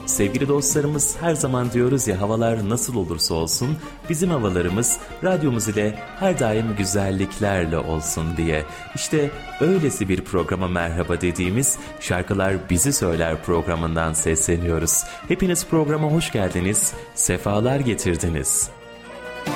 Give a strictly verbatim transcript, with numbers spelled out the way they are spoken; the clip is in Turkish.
Sevgili dostlarımız, her zaman diyoruz ya, havalar nasıl olursa olsun bizim havalarımız radyomuz ile her daim güzelliklerle olsun diye. İşte öylesi bir programa merhaba dediğimiz Şarkılar Bizi Söyler programından sesleniyoruz. Hepiniz programa hoş geldiniz, sefalar getirdiniz.